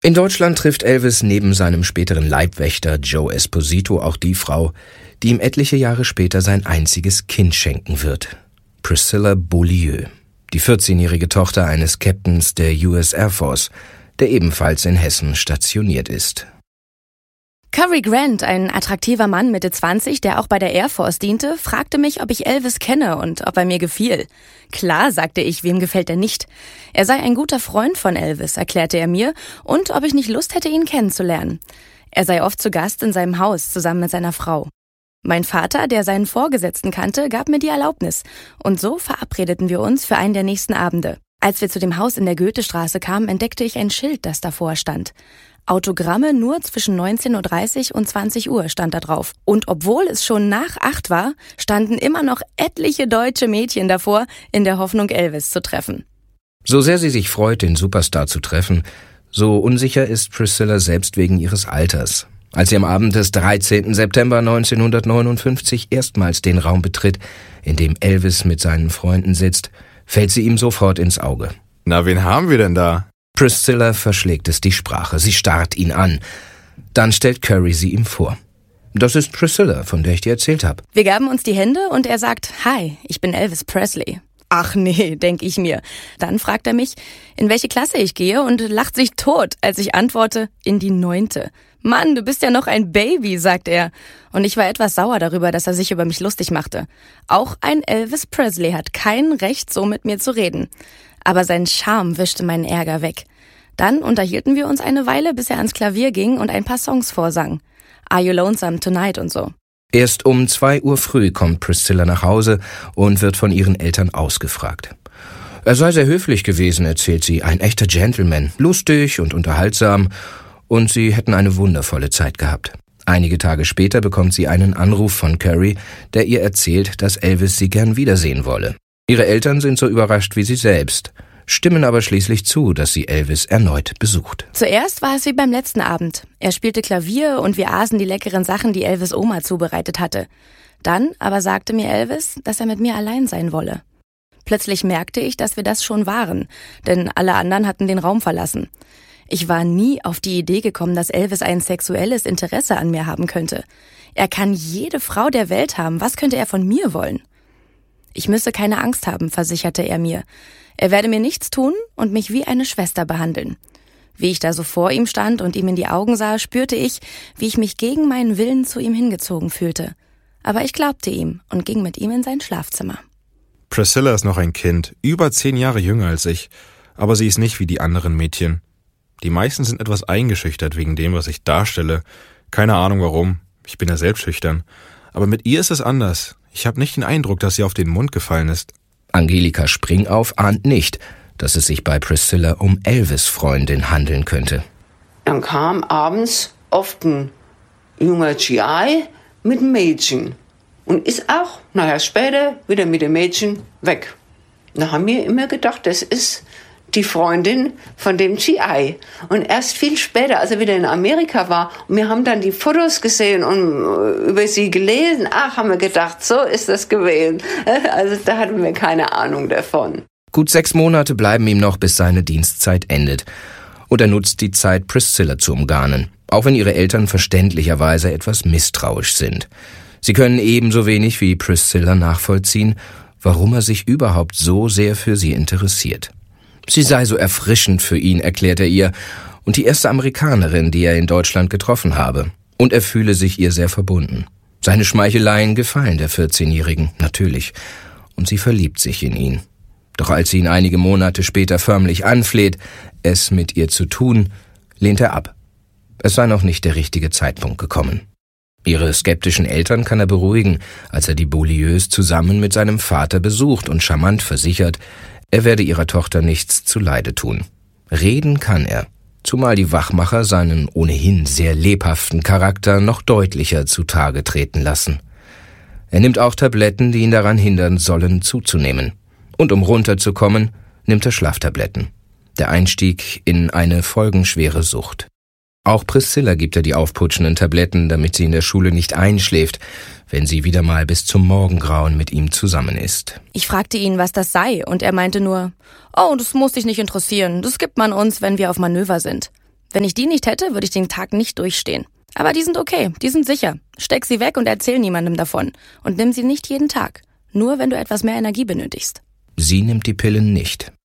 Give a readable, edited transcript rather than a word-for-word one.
In Deutschland trifft Elvis neben seinem späteren Leibwächter Joe Esposito auch die Frau, die ihm etliche Jahre später sein einziges Kind schenken wird. Priscilla Beaulieu, die 14-jährige Tochter eines Captains der US Air Force, der ebenfalls in Hessen stationiert ist. Cary Grant, ein attraktiver Mann Mitte 20, der auch bei der Air Force diente, fragte mich, ob ich Elvis kenne und ob er mir gefiel. Klar, sagte ich, wem gefällt er nicht? Er sei ein guter Freund von Elvis, erklärte er mir, und ob ich nicht Lust hätte, ihn kennenzulernen. Er sei oft zu Gast in seinem Haus, zusammen mit seiner Frau. Mein Vater, der seinen Vorgesetzten kannte, gab mir die Erlaubnis. Und so verabredeten wir uns für einen der nächsten Abende. Als wir zu dem Haus in der Goethestraße kamen, entdeckte ich ein Schild, das davor stand. Autogramme nur zwischen 19.30 Uhr und 20 Uhr stand da drauf. Und obwohl es schon nach 8 war, standen immer noch etliche deutsche Mädchen davor, in der Hoffnung, Elvis zu treffen. So sehr sie sich freut, den Superstar zu treffen, so unsicher ist Priscilla selbst wegen ihres Alters. Als sie am Abend des 13. September 1959 erstmals den Raum betritt, in dem Elvis mit seinen Freunden sitzt, fällt sie ihm sofort ins Auge. Na, wen haben wir denn da? Priscilla verschlägt es die Sprache. Sie starrt ihn an. Dann stellt Cary sie ihm vor. Das ist Priscilla, von der ich dir erzählt habe. Wir gaben uns die Hände und er sagt, hi, ich bin Elvis Presley. Ach nee, denk ich mir. Dann fragt er mich, in welche Klasse ich gehe und lacht sich tot, als ich antworte, in die 9. Mann, du bist ja noch ein Baby, sagt er. Und ich war etwas sauer darüber, dass er sich über mich lustig machte. Auch ein Elvis Presley hat kein Recht, so mit mir zu reden. Aber sein Charme wischte meinen Ärger weg. Dann unterhielten wir uns eine Weile, bis er ans Klavier ging und ein paar Songs vorsang. Are You Lonesome Tonight und so. Erst um 2 Uhr früh kommt Priscilla nach Hause und wird von ihren Eltern ausgefragt. Er sei sehr höflich gewesen, erzählt sie, ein echter Gentleman, lustig und unterhaltsam, und sie hätten eine wundervolle Zeit gehabt. Einige Tage später bekommt sie einen Anruf von Cary, der ihr erzählt, dass Elvis sie gern wiedersehen wolle. Ihre Eltern sind so überrascht wie sie selbst, stimmen aber schließlich zu, dass sie Elvis erneut besucht. Zuerst war es wie beim letzten Abend. Er spielte Klavier und wir aßen die leckeren Sachen, die Elvis' Oma zubereitet hatte. Dann aber sagte mir Elvis, dass er mit mir allein sein wolle. Plötzlich merkte ich, dass wir das schon waren, denn alle anderen hatten den Raum verlassen. Ich war nie auf die Idee gekommen, dass Elvis ein sexuelles Interesse an mir haben könnte. Er kann jede Frau der Welt haben. Was könnte er von mir wollen? Ich müsse keine Angst haben, versicherte er mir. Er werde mir nichts tun und mich wie eine Schwester behandeln. Wie ich da so vor ihm stand und ihm in die Augen sah, spürte ich, wie ich mich gegen meinen Willen zu ihm hingezogen fühlte. Aber ich glaubte ihm und ging mit ihm in sein Schlafzimmer. Priscilla ist noch ein Kind, über 10 Jahre jünger als ich, aber sie ist nicht wie die anderen Mädchen. Die meisten sind etwas eingeschüchtert wegen dem, was ich darstelle. Keine Ahnung warum, ich bin ja selbst schüchtern. Aber mit ihr ist es anders. Ich habe nicht den Eindruck, dass sie auf den Mund gefallen ist. Angelika Springauf ahnt nicht, dass es sich bei Priscilla um Elvis' Freundin handeln könnte. Dann kam abends oft ein junger GI mit einem Mädchen und ist auch, nachher später, wieder mit dem Mädchen weg. Da haben wir immer gedacht, das ist die Freundin von dem GI. Und erst viel später, als er wieder in Amerika war, und wir haben dann die Fotos gesehen und über sie gelesen, haben wir gedacht, so ist das gewesen. Also da hatten wir keine Ahnung davon. Gut 6 Monate bleiben ihm noch, bis seine Dienstzeit endet. Und er nutzt die Zeit, Priscilla zu umgarnen, auch wenn ihre Eltern verständlicherweise etwas misstrauisch sind. Sie können ebenso wenig wie Priscilla nachvollziehen, warum er sich überhaupt so sehr für sie interessiert. Sie sei so erfrischend für ihn, erklärt er ihr, und die erste Amerikanerin, die er in Deutschland getroffen habe. Und er fühle sich ihr sehr verbunden. Seine Schmeicheleien gefallen der 14-Jährigen, natürlich. Und sie verliebt sich in ihn. Doch als sie ihn einige Monate später förmlich anfleht, es mit ihr zu tun, lehnt er ab. Es sei noch nicht der richtige Zeitpunkt gekommen. Ihre skeptischen Eltern kann er beruhigen, als er die Beaulieus zusammen mit seinem Vater besucht und charmant versichert, er werde ihrer Tochter nichts zuleide tun. Reden kann er, zumal die Wachmacher seinen ohnehin sehr lebhaften Charakter noch deutlicher zutage treten lassen. Er nimmt auch Tabletten, die ihn daran hindern sollen, zuzunehmen. Und um runterzukommen, nimmt er Schlaftabletten. Der Einstieg in eine folgenschwere Sucht. Auch Priscilla gibt er die aufputschenden Tabletten, damit sie in der Schule nicht einschläft, wenn sie wieder mal bis zum Morgengrauen mit ihm zusammen ist. Ich fragte ihn, was das sei, und er meinte nur, oh, das muss dich nicht interessieren, das gibt man uns, wenn wir auf Manöver sind. Wenn ich die nicht hätte, würde ich den Tag nicht durchstehen. Aber die sind okay, die sind sicher. Steck sie weg und erzähl niemandem davon. Und nimm sie nicht jeden Tag. Nur wenn du etwas mehr Energie benötigst. Sie nimmt die Pillen nicht.